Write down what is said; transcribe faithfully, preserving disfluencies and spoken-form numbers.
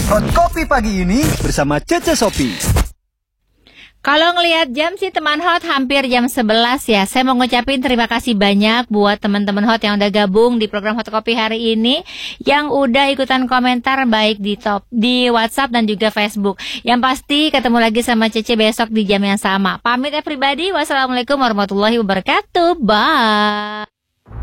Hot Kopi pagi ini bersama Cece Sopi. Kalau ngelihat jam sih teman Hot hampir jam sebelas ya. Saya mau ngucapin terima kasih banyak buat teman-teman Hot yang udah gabung di program Hot Kopi hari ini, yang udah ikutan komentar baik di top di WhatsApp dan juga Facebook. Yang pasti ketemu lagi sama Cece besok di jam yang sama. Pamit everybody. Wassalamualaikum warahmatullahi wabarakatuh. Bye.